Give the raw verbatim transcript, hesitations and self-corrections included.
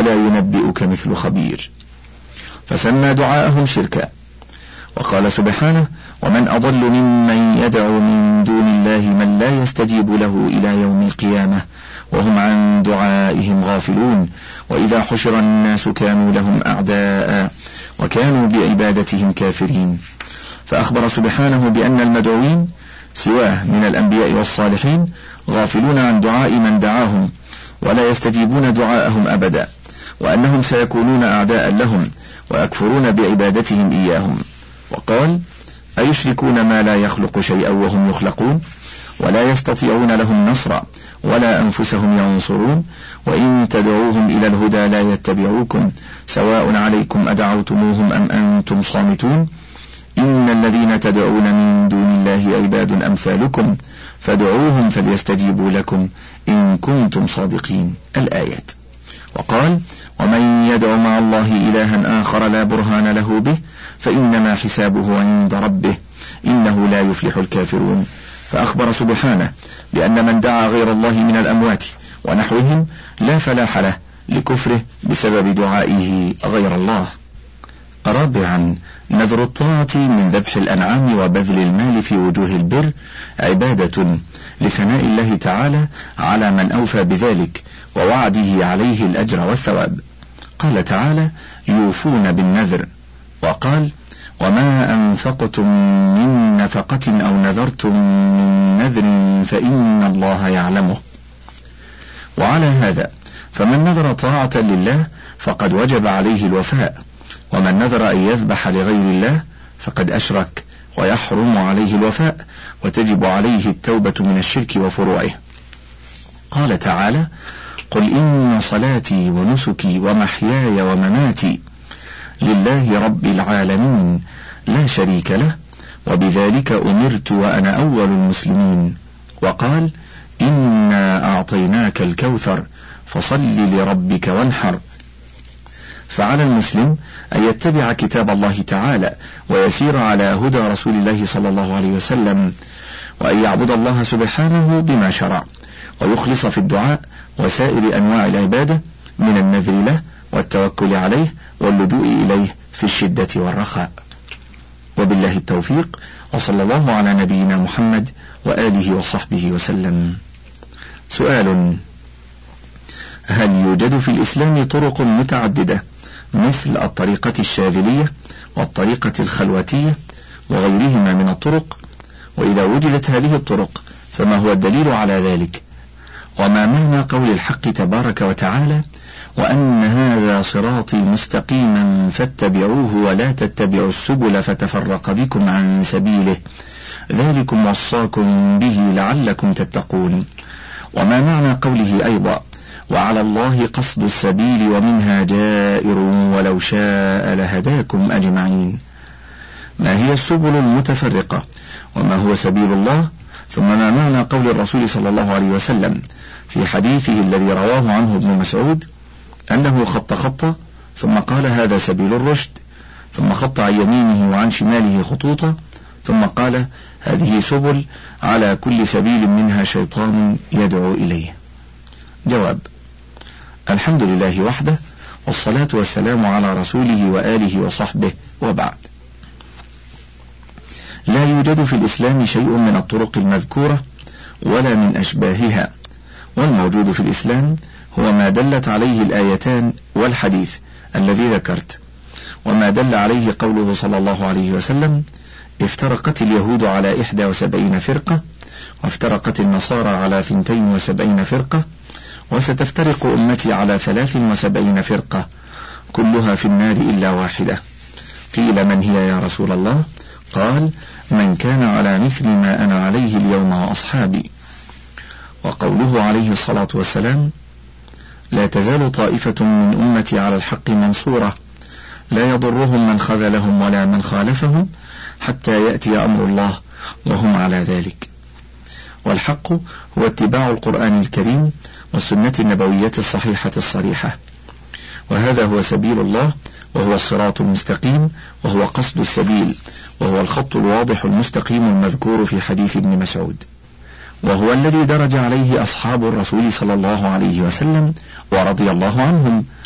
ولا ينبئك مثل خبير. فسمى دعاءهم شركا. وقال سبحانه: ومن أضل ممن يدعو من دون الله من لا يستجيب له إلى يوم القيامة وهم عن دعائهم غافلون، وإذا حشر الناس كانوا لهم أعداء وكانوا بعبادتهم كافرين. فأخبر سبحانه بأن المدعوين سواه من الأنبياء والصالحين غافلون عن دعاء من دعاهم ولا يستجيبون دعاءهم أبدا، وأنهم سيكونون أعداء لهم ويكفرون بعبادتهم إياهم. وقال: أيشركون ما لا يخلق شيئا وهم يخلقون ولا يستطيعون لهم نصرا ولا أنفسهم ينصرون، وإن تدعوهم إلى الهدى لا يتبعوكم سواء عليكم أدعوتموهم أم أنتم صامتون، إن الذين تدعون من دون الله عباد أمثالكم فادعوهم فليستجيبوا لكم إن كنتم صادقين. الآيات. وقال: ومن يدع مع الله إلها آخر لا برهان له به فإنما حسابه عند ربه إنه لا يفلح الكافرون. فأخبر سبحانه بأن من دعا غير الله من الأموات ونحوهم لا فلاح له لكفره بسبب دعائه غير الله. رابعا: نذر الطاعة من ذبح الأنعام وبذل المال في وجوه البر عبادة لثناء الله تعالى على من أوفى بذلك ووعده عليه الأجر والثواب. قال تعالى: يوفون بالنذر. وقال: وما أنفقتم من نفقة أو نذرتم من نذر فإن الله يعلمه. وعلى هذا فمن نذر طاعة لله فقد وجب عليه الوفاء، ومن نذر أن يذبح لغير الله فقد أشرك ويحرم عليه الوفاء وتجب عليه التوبة من الشرك وفروعه. قال تعالى: قل إن صلاتي ونسكي ومحياي ومماتي لله رب العالمين لا شريك له وبذلك أمرت وأنا أول المسلمين. وقال: إنا أعطيناك الكوثر فصل لربك وانحر. فعلى المسلم أن يتبع كتاب الله تعالى ويسير على هدى رسول الله صلى الله عليه وسلم، وأن يعبد الله سبحانه بما شرع، ويخلص في الدعاء وسائر أنواع العبادة من النذر له والتوكل عليه واللجوء إليه في الشدة والرخاء. وبالله التوفيق، وصلى الله على نبينا محمد وآله وصحبه وسلم. سؤال: هل يوجد في الإسلام طرق متعددة مثل الطريقة الشاذلية والطريقة الخلوتية وغيرهما من الطرق؟ وإذا وجدت هذه الطرق فما هو الدليل على ذلك؟ وما معنى قول الحق تبارك وتعالى: وأن هذا صراطي مستقيما فاتبعوه ولا تتبعوا السبل فتفرق بكم عن سبيله ذلكم وصاكم به لعلكم تتقون؟ وما معنى قوله أيضا: وعلى الله قصد السبيل ومنها جائر ولو شاء لهداكم أجمعين؟ ما هي السبل المتفرقة؟ وما هو سبيل الله؟ ثم ما معنى قول الرسول صلى الله عليه وسلم في حديثه الذي رواه عنه ابن مسعود أنه خط خطة ثم قال: هذا سبيل الرشد، ثم خط عن يمينه وعن شماله خطوطا ثم قال: هذه سبل على كل سبيل منها شيطان يدعو إليه؟ جواب: الحمد لله وحده، والصلاة والسلام على رسوله وآله وصحبه، وبعد. لا يوجد في الإسلام شيء من الطرق المذكورة ولا من أشباهها، والموجود في الإسلام هو ما دلت عليه الآيتان والحديث الذي ذكرت، وما دل عليه قوله صلى الله عليه وسلم: افترقت اليهود على إحدى وسبعين فرقة، وافترقت النصارى على ثنتين وسبعين فرقة، وستفترق أمتي على ثلاث وسبعين فرقة كلها في النار إلا واحدة. قيل: من هي يا رسول الله؟ قال: من كان على مثل ما أنا عليه اليوم وأصحابي. وقوله عليه الصلاة والسلام: لا تزال طائفة من أمتي على الحق منصورة لا يضرهم من خذلهم ولا من خالفهم حتى يأتي أمر الله وهم على ذلك. والحق هو اتباع القرآن الكريم والسنة النبوية الصحيحة الصريحة، وهذا هو سبيل الله، وهو الصراط المستقيم، وهو قصد السبيل، وهو الخط الواضح المستقيم المذكور في حديث ابن مسعود، وهو الذي درج عليه أصحاب الرسول صلى الله عليه وسلم ورضي الله عنهم